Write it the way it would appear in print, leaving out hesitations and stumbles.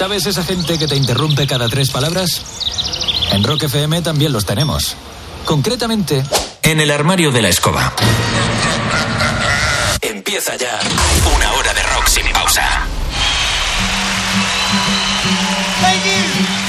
¿Sabes esa gente que te interrumpe cada 3 palabras? En Rock FM también los tenemos. Concretamente, en el armario de la escoba. Empieza ya una hora de rock